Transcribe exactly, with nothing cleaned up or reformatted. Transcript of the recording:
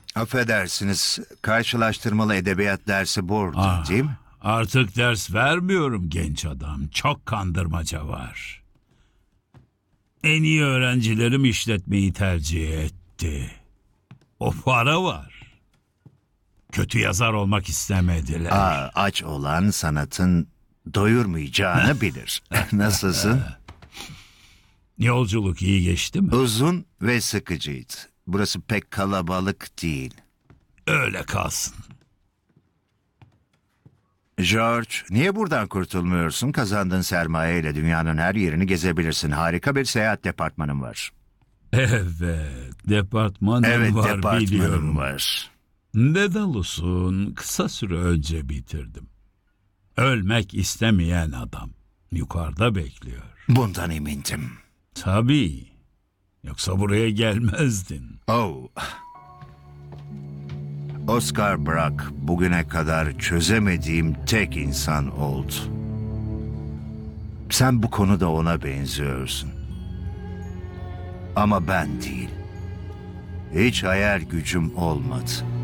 Affedersiniz, karşılaştırmalı edebiyat dersi burada, Ah, değil mi? Artık ders vermiyorum genç adam. Çok kandırmaca var. En iyi öğrencilerim işletmeyi tercih etti. O para var. Kötü yazar olmak istemediler. Aa, aç olan sanatın doyurmayacağını bilir. Nasılsın? Yolculuk iyi geçti mi? Uzun ve sıkıcıydı. Burası pek kalabalık değil. Öyle kalsın. George, niye buradan kurtulmuyorsun? Kazandığın sermayeyle dünyanın her yerini gezebilirsin. Harika bir seyahat departmanın var. Evet, departmanım Evet, var departmanın biliyorum. var. Dedalus'un kısa süre önce bitirdim. Ölmek istemeyen adam. Yukarıda bekliyor. Bundan emindim. Tabii. Yoksa buraya gelmezdin. Oh. Oscar Brock bugüne kadar çözemediğim tek insan oldu. Sen bu konuda ona benziyorsun. Ama ben değil. Hiç hayal gücüm olmadı.